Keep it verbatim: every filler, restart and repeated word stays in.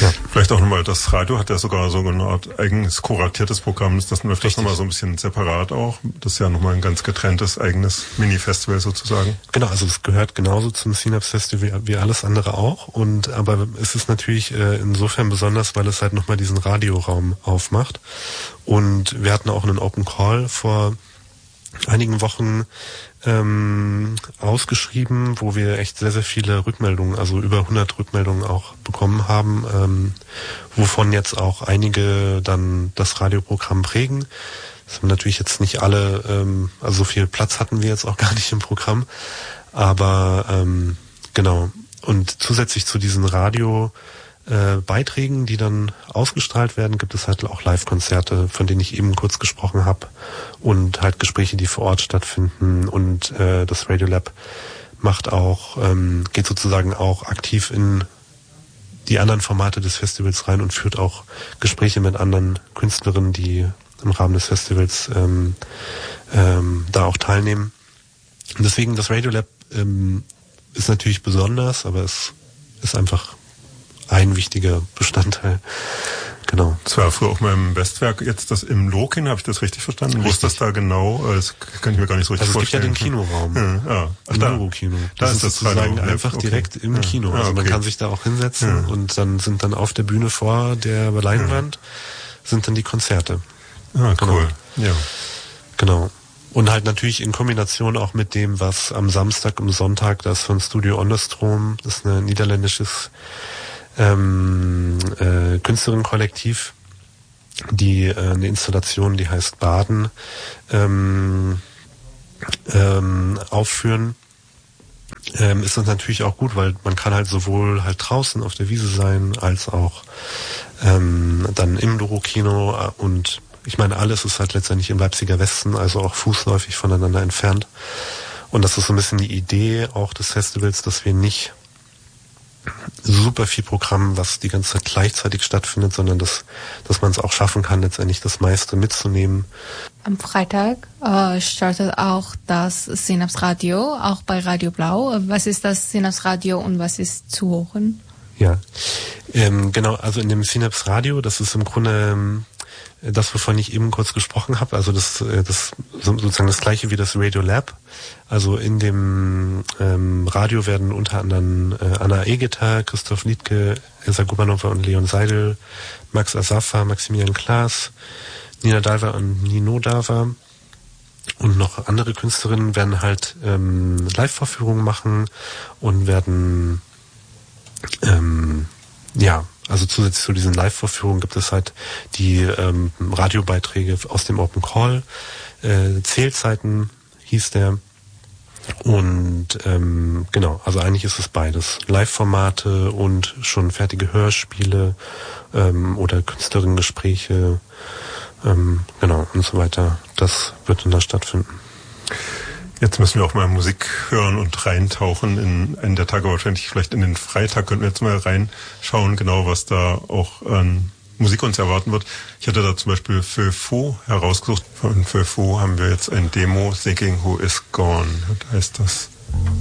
Ja. Vielleicht auch nochmal, das Radio hat ja sogar so eine Art eigenes kuratiertes Programm. Das läuft das nochmal so ein bisschen separat auch. Das ist ja nochmal ein ganz getrenntes, eigenes Mini-Festival sozusagen. Genau, also es gehört genauso zum Synapse Festival wie alles andere auch. Und aber es ist natürlich äh, insofern besonders, weil es halt nochmal diesen Radioraum aufmacht. Und wir hatten auch einen Open Call vor einigen Wochen ähm, ausgeschrieben, wo wir echt sehr, sehr viele Rückmeldungen, also über hundert Rückmeldungen auch bekommen haben, ähm, wovon jetzt auch einige dann das Radioprogramm prägen. Das haben natürlich jetzt nicht alle, ähm, also so viel Platz hatten wir jetzt auch gar nicht im Programm, aber ähm, genau. Und zusätzlich zu diesen Radio Äh, Beiträgen, die dann ausgestrahlt werden, gibt es halt auch Live-Konzerte, von denen ich eben kurz gesprochen habe, und halt Gespräche, die vor Ort stattfinden, und äh, das Radiolab macht auch, ähm, geht sozusagen auch aktiv in die anderen Formate des Festivals rein und führt auch Gespräche mit anderen Künstlerinnen, die im Rahmen des Festivals ähm, ähm, da auch teilnehmen. Und deswegen das Radiolab ähm, ist natürlich besonders, aber es ist einfach ein wichtiger Bestandteil. Genau. Das war früher auch mal im Westwerk, jetzt das im Lokin, habe ich das richtig verstanden? Richtig. Wo ist das da genau? Das kann ich mir gar nicht so richtig also vorstellen. Es gibt ja den Kinoraum. Ja, ja. Ach, Im da. Neurokino. Da Das ist das sozusagen Radio. einfach okay. direkt im ja. Kino. Also ah, okay. Man kann sich da auch hinsetzen ja. und dann sind dann auf der Bühne vor der Leinwand ja. sind dann die Konzerte. Ah, cool. Genau. Ja. Genau. Und halt natürlich in Kombination auch mit dem, was am Samstag und Sonntag, das von Studio Onderstroom, das ist ein niederländisches ähm, äh, Künstlerinnenkollektiv, die äh, eine Installation, die heißt Baden, ähm, ähm, aufführen, ähm, ist das natürlich auch gut, weil man kann halt sowohl halt draußen auf der Wiese sein, als auch ähm, dann im Neurokino, und ich meine, alles ist halt letztendlich im Leipziger Westen, also auch fußläufig voneinander entfernt. Und das ist so ein bisschen die Idee auch des Festivals, dass wir nicht super viel Programm, was die ganze Zeit gleichzeitig stattfindet, sondern dass, dass man es auch schaffen kann, letztendlich das meiste mitzunehmen. Am Freitag äh, startet auch das Synapse Radio, auch bei Radio Blau. Was ist das Synapse Radio und was ist zu hören? Ja, ähm, genau, also in dem Synapse Radio, das ist im Grunde ähm, das, wovon ich eben kurz gesprochen habe, also das, das sozusagen das gleiche wie das Radiolab. Also in dem ähm, Radio werden unter anderem äh, Anna Egeter, Christoph Liedke, Elsa Gubanova und Leon Seidel, Max Asafa, Maximilian Klaas, Nina Dalva und Nino Dava und noch andere Künstlerinnen werden halt ähm, Live-Vorführungen machen und werden ähm, ja Also zusätzlich zu diesen Live-Vorführungen gibt es halt die ähm, Radiobeiträge aus dem Open Call. Äh, Zählzeiten hieß der. Und ähm, genau, also eigentlich ist es beides. Live-Formate und schon fertige Hörspiele ähm, oder Künstlerinnengespräche, ähm, genau, und so weiter. Das wird dann da stattfinden. Jetzt müssen wir auch mal Musik hören und reintauchen in einen der Tage, wahrscheinlich vielleicht in den Freitag könnten wir jetzt mal reinschauen, genau was da auch an Musik uns erwarten wird. Ich hatte da zum Beispiel Feu Fou herausgesucht. Von Feu Fou haben wir jetzt ein Demo, Thinking Who Is Gone, heißt das.